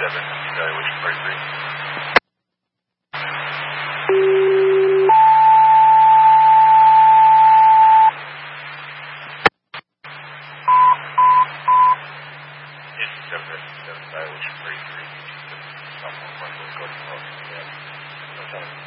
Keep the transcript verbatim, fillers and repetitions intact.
seven, evaluation part three. seven seven, evaluation part three. Sophomore one, go to the